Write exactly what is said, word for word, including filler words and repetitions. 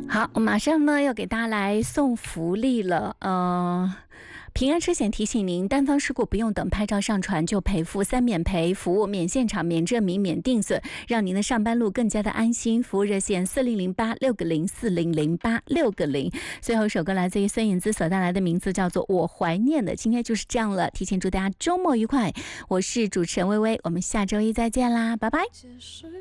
好，马上呢要给大家来送福利了。呃，平安车险提醒您，单方事故不用等拍照上传就赔付，三免赔服务，免现场、免证明、免定损，让您的上班路更加的安心。服务热线四零零八六个零四零零八六个零。最后一首歌来自于孙燕姿所带来的名字叫做《我怀念的》。今天就是这样了，提前祝大家周末愉快。我是主持人微微，我们下周一再见啦，拜拜。